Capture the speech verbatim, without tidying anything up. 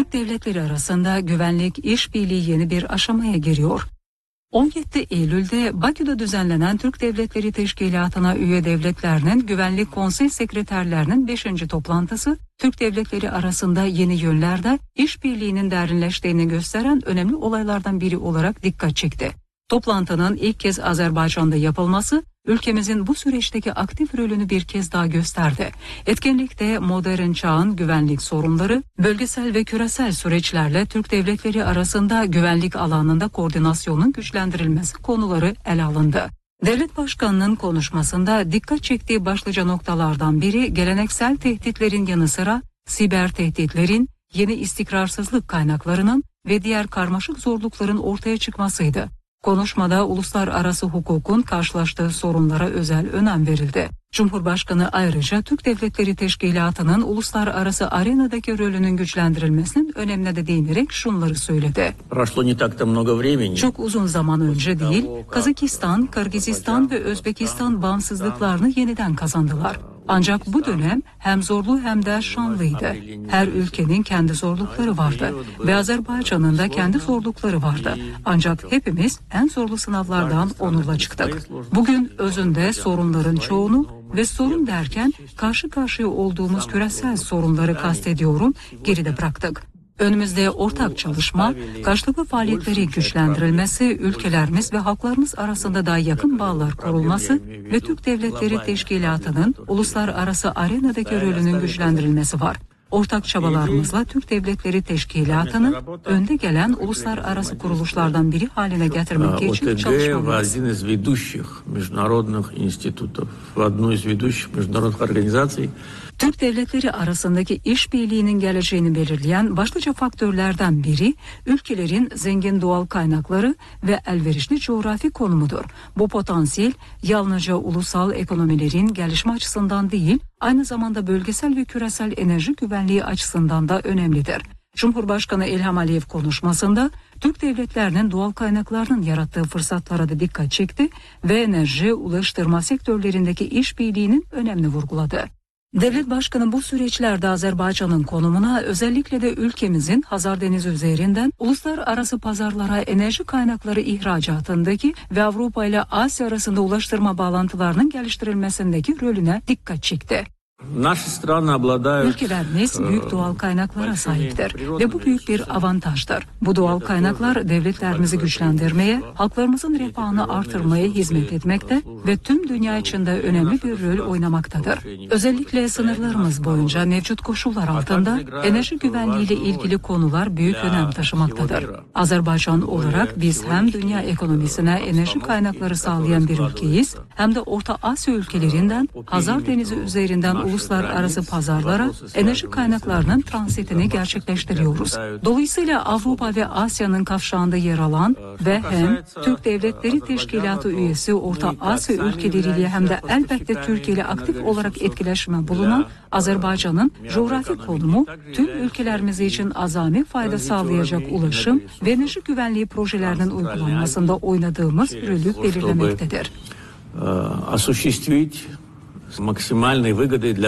Türk devletleri arasında güvenlik işbirliği yeni bir aşamaya giriyor. on yedi Eylül'de Bakü'de düzenlenen Türk Devletleri Teşkilatı'na üye devletlerinin Güvenlik Konsey Sekreterlerinin beşinci toplantısı, Türk devletleri arasında yeni yönlerde işbirliğinin derinleştiğini gösteren önemli olaylardan biri olarak dikkat çekti. Toplantının ilk kez Azerbaycan'da yapılması, ülkemizin bu süreçteki aktif rolünü bir kez daha gösterdi. Etkinlikte modern çağın güvenlik sorunları, bölgesel ve küresel süreçlerle Türk devletleri arasında güvenlik alanında koordinasyonun güçlendirilmesi konuları ele alındı. Devlet Başkanı'nın konuşmasında dikkat çektiği başlıca noktalardan biri geleneksel tehditlerin yanı sıra siber tehditlerin, yeni istikrarsızlık kaynaklarının ve diğer karmaşık zorlukların ortaya çıkmasıydı. Konuşmada uluslararası hukukun karşılaştığı sorunlara özel önem verildi. Cumhurbaşkanı ayrıca Türk Devletleri Teşkilatı'nın uluslararası arenadaki rolünün güçlendirilmesinin önemine de değinerek şunları söyledi. Çok uzun zaman önce değil, Kazakistan, Kırgızistan ve Özbekistan bağımsızlıklarını yeniden kazandılar. Ancak bu dönem hem zorlu hem de şanlıydı. Her ülkenin kendi zorlukları vardı ve Azerbaycan'ın da kendi zorlukları vardı. Ancak hepimiz en zorlu sınavlardan onurla çıktık. Bugün özünde sorunların çoğunu ve sorun derken karşı karşıya olduğumuz küresel sorunları kastediyorum, geride bıraktık. Önümüzde ortak çalışma, karşılıklı faaliyetleri güçlendirilmesi, ülkelerimiz ve halklarımız arasında daha yakın bağlar kurulması ve Türk Devletleri Teşkilatı'nın uluslararası arenadaki rolünün güçlendirilmesi var. Ortak çabalarımızla Türk Devletleri Teşkilatı'nı önde gelen uluslararası kuruluşlardan biri haline getirmek için çalışmalıyız. Türk devletleri arasındaki işbirliğinin geleceğini belirleyen başlıca faktörlerden biri ülkelerin zengin doğal kaynakları ve elverişli coğrafi konumudur. Bu potansiyel yalnızca ulusal ekonomilerin gelişme açısından değil, aynı zamanda bölgesel ve küresel enerji güvenliği açısından da önemlidir. Cumhurbaşkanı İlham Aliyev konuşmasında Türk devletlerinin doğal kaynaklarının yarattığı fırsatlara da dikkat çekti ve enerji, ulaştırma sektörlerindeki işbirliğinin önemini vurguladı. Devlet Başkanı bu süreçlerde Azerbaycan'ın konumuna, özellikle de ülkemizin Hazar Denizi üzerinden uluslararası pazarlara enerji kaynakları ihracatındaki ve Avrupa ile Asya arasında ulaştırma bağlantılarının geliştirilmesindeki rolüne dikkat çekti. Ülkelerimiz büyük doğal kaynaklara sahiptir ve bu büyük bir avantajdır. Bu doğal kaynaklar devletlerimizi güçlendirmeye, halklarımızın refahını artırmaya hizmet etmekte ve tüm dünya içinde önemli bir rol oynamaktadır. Özellikle sınırlarımız boyunca mevcut koşullar altında enerji güvenliği ile ilgili konular büyük önem taşımaktadır. Azerbaycan olarak biz hem dünya ekonomisine enerji kaynakları sağlayan bir ülkeyiz, hem de Orta Asya ülkelerinden Hazar Denizi üzerinden uluslararası pazarlara enerji kaynaklarının transitini gerçekleştiriyoruz. Dolayısıyla Avrupa ve Asya'nın kavşağında yer alan ve hem Türk Devletleri Teşkilatı üyesi Orta Asya ülkeleriyle hem de elbette Türkiye ile aktif olarak etkileşme bulunan Azerbaycan'ın coğrafi konumu tüm ülkelerimiz için azami fayda sağlayacak ulaşım ve enerji güvenliği projelerinin uygulanmasında oynadığımız rolü belirlemektedir. Максимальной выгодой для